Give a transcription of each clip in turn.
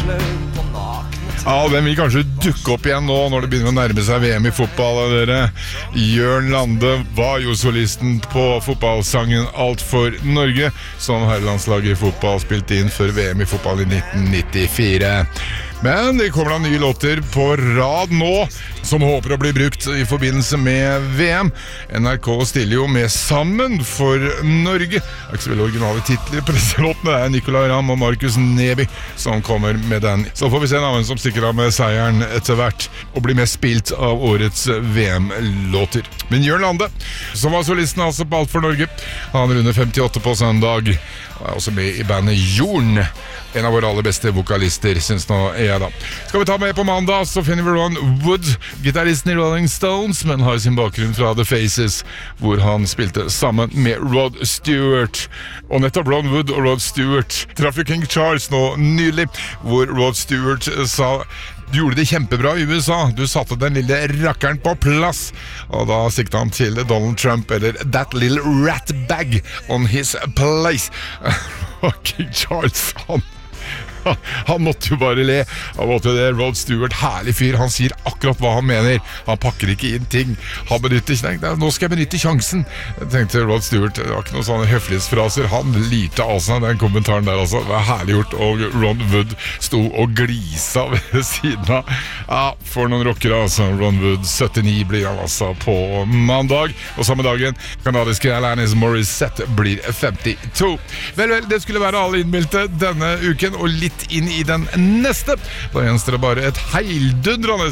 Ja, den vil kanskje dukke opp igjen nå når det begynner å nærme seg VM i fotball av dere. Jørn Lande var jo solisten på fotballsangen Alt for Norge, som herrelandslaget i fotball spilte inn før VM i fotball i 1994. Men det kommer da nye låter på rad nå, som håper å bli brukt i forbindelse med VM. NRK stiller jo med Sammen for Norge. Det er ikke så veldig originale titler på disse låtene. Det er Nicolai Ramm og Markus Neby som kommer med den. Så får vi se navn som stikker av med seieren etter hvert, og blir mest spilt av årets VM-låter. Men Jørn Lande, som var solisten altså på Alt for Norge, han runder 58 på søndag, og er også med i bandet Jorn. En av våre aller beste vokalister, synes nå jeg da. Skal vi ta med på mandag, så finner vi Ron Wood, gitaristen i Rolling Stones, men har sin bakgrunn fra The Faces, hvor han spilte sammen med Rod Stewart. Og nettopp Ron Wood og Rod Stewart traff jo King Charles nå nylig, hvor Rod Stewart sa: Du gjorde det kjempebra i USA, du satte den lille rakkeren på plass. Og da siktet han til Donald Trump, eller That Little Rat Bag on his place. King Charles, han måtte jo bare le. Han måtte det. Rod Stewart, herlig fyr. Han sier akkurat hva han mener. Han pakker ikke inn ting. Han benytter, nå skal jeg benytte sjansen. Jeg tenkte Rod Stewart, det var ikke noen sånne høflighetsfraser. Han lirte av seg den kommentaren der, altså. Det var herlig gjort. Og Ron Wood sto og glisa ved siden av. Ja, for noen rockere, altså. Ron Wood, 79 blir han altså på mandag. Og samme dagen, kanadiske Alanis Morissette blir 52. Vel, det skulle være alle innmeldte denne uken, og litt inn i den neste. Da gjenstår det bare et heildundrende.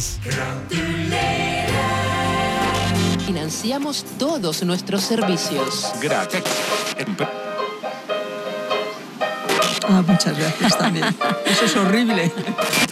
Financiamos todos nuestros servicios. Gracias. Muchas gracias también. Eso es horrible.